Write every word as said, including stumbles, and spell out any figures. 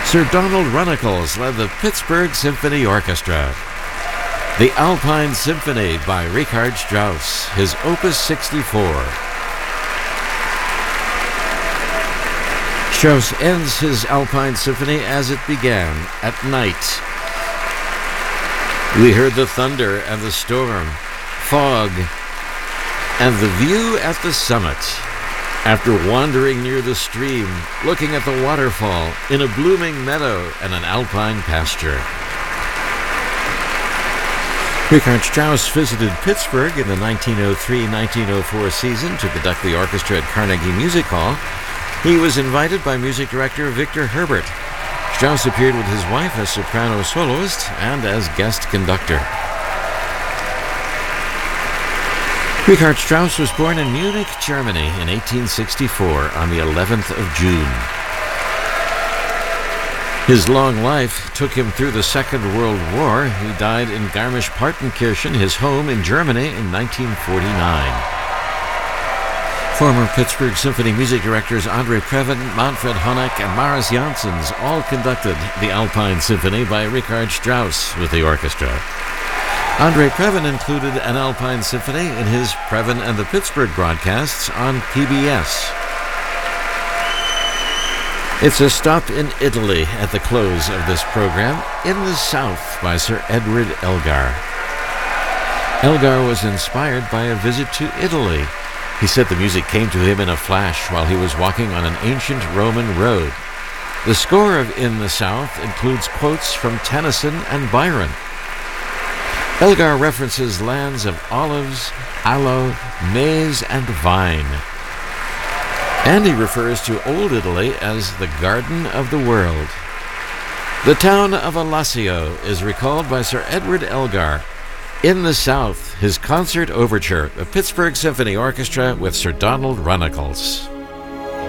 Sir Donald Runnicles led the Pittsburgh Symphony Orchestra. The Alpine Symphony by Richard Strauss, his Opus sixty-four. Strauss ends his Alpine Symphony as it began, at night. We heard the thunder and the storm, fog, and the view at the summit. After wandering near the stream, looking at the waterfall, in a blooming meadow and an alpine pasture. Richard Strauss visited Pittsburgh in the nineteen oh three nineteen oh four season to conduct the orchestra at Carnegie Music Hall. He was invited by music director Victor Herbert. Strauss appeared with his wife as soprano soloist and as guest conductor. Richard Strauss was born in Munich, Germany in eighteen sixty-four on the eleventh of June. His long life took him through the Second World War. He died in Garmisch-Partenkirchen, his home in Germany, in nineteen forty-nine. Former Pittsburgh Symphony music directors Andre Previn, Manfred Honeck, and Maris Janssens all conducted the Alpine Symphony by Richard Strauss with the orchestra. Andre Previn included an Alpine Symphony in his Previn and the Pittsburgh broadcasts on P B S. It's a stop in Italy at the close of this program, In the South by Sir Edward Elgar. Elgar was inspired by a visit to Italy. He said the music came to him in a flash while he was walking on an ancient Roman road. The score of In the South includes quotes from Tennyson and Byron. Elgar references lands of olives, aloe, maize, and vine. And he refers to Old Italy as the Garden of the World. The town of Alassio is recalled by Sir Edward Elgar. In the South, his concert overture, the Pittsburgh Symphony Orchestra with Sir Donald Runnicles.